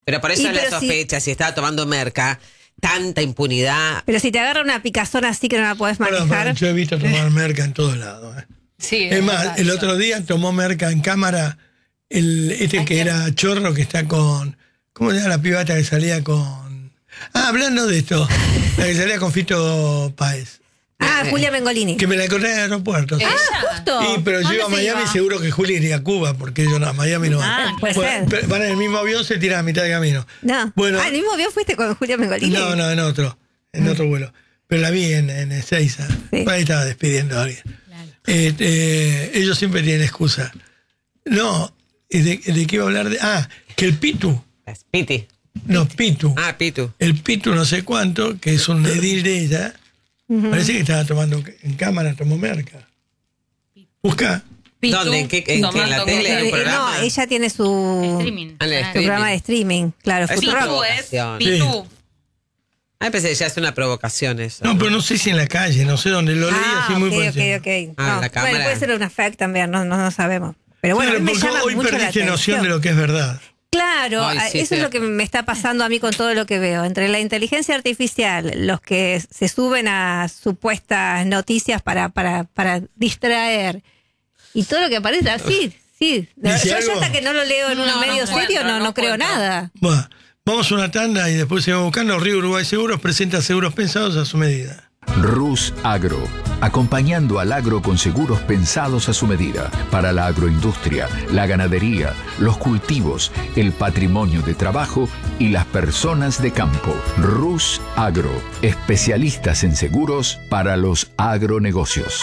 Pero por eso la sospecha, si estaba tomando merca, tanta impunidad. Pero si te agarra una picazón así que no la podés manejar. Bueno, yo he visto tomar merca en todos lados. Sí, es más, el otro día tomó merca en cámara que era chorro, que está con... ¿Cómo se llama la pibata que salía con...? Hablando de esto, la que salía con Fito Páez. Julia Mengolini. Que me la encontré en el aeropuerto. Justo. Pero yo iba a Miami, seguro que Julia iría a Cuba, porque ellos a Miami no van. Puede ser. Van en el mismo avión, se tiran a mitad de camino. No. Bueno, ¿en el mismo avión fuiste con Julia Mengolini? No, en otro vuelo. Pero la vi en Ezeiza. Sí. Ahí estaba despidiendo a alguien. Claro. Ellos siempre tienen excusa. No, ¿de qué iba a hablar? Que el Pitu. Es Piti. No, Pitu. Pitu. El Pitu no sé cuánto, que es un edil de ella. Parece que estaba tomando en cámara, tomó merca. Busca. ¿Dónde? ¿En la tele? ¿En un programa? No, ella tiene su streaming. Su programa de streaming, claro. Pitu es Pitu. Pensé que ya es una provocación eso. No, pero no sé si en la calle, no sé dónde lo leí, así muy por encima. Ok. La cámara. Bueno, puede ser un fact también, no sabemos. Pero bueno, claro, me llama hoy mucho la perdiste atención. noción de lo que es verdad. Claro, eso es lo que me está pasando a mí con todo lo que veo. Entre la inteligencia artificial, los que se suben a supuestas noticias para distraer, y todo lo que aparece así, sí. Yo hasta que no lo leo en un medio serio no creo nada. Bueno, vamos a una tanda y después seguimos buscando. Río Uruguay Seguros presenta seguros pensados a su medida. Rus Agro, acompañando al agro con seguros pensados a su medida, para la agroindustria, la ganadería, los cultivos, el patrimonio de trabajo y las personas de campo. Rus Agro, especialistas en seguros para los agronegocios.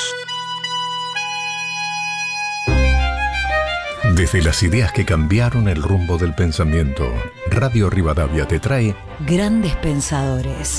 Desde las ideas que cambiaron el rumbo del pensamiento, Radio Rivadavia te trae Grandes Pensadores.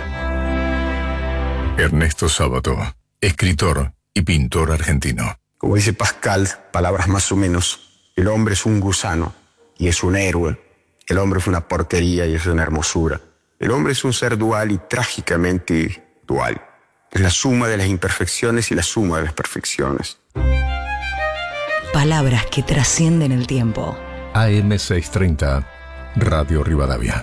Ernesto Sábato, escritor y pintor argentino. Como dice Pascal, palabras más o menos, el hombre es un gusano y es un héroe. El hombre es una porquería y es una hermosura. El hombre es un ser dual y trágicamente dual. Es la suma de las imperfecciones y la suma de las perfecciones. Palabras que trascienden el tiempo. AM 630, Radio Rivadavia.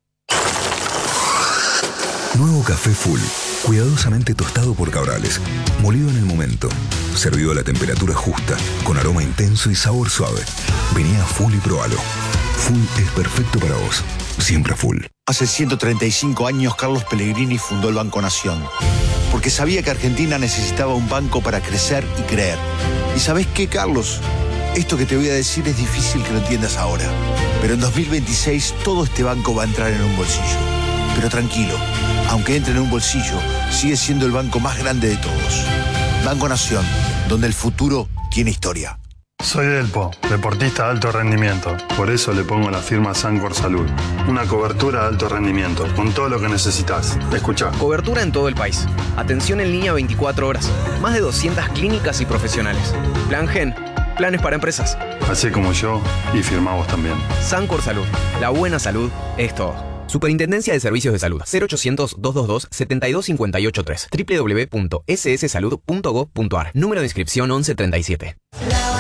Nuevo café Full, cuidadosamente tostado por Cabrales, molido en el momento, servido a la temperatura justa, con aroma intenso y sabor suave. Vení a Full y probalo. Full es perfecto para vos, siempre Full. Hace 135 años Carlos Pellegrini fundó el Banco Nación, porque sabía que Argentina necesitaba un banco para crecer y creer. ¿Y sabés qué, Carlos? Esto que te voy a decir es difícil que lo entiendas ahora, pero en 2026 todo este banco va a entrar en un bolsillo. Pero tranquilo, aunque entre en un bolsillo, sigue siendo el banco más grande de todos. Banco Nación, donde el futuro tiene historia. Soy Delpo, deportista de alto rendimiento. Por eso le pongo la firma Sancor Salud. Una cobertura de alto rendimiento, con todo lo que necesitas. Escuchá. Cobertura en todo el país. Atención en línea 24 horas. Más de 200 clínicas y profesionales. Plan Gen. Planes para empresas. Así como yo, y firma vos también. Sancor Salud. La buena salud es todo. Superintendencia de Servicios de Salud. 0800-222-72583. www.sssalud.gov.ar. Número de inscripción 1137.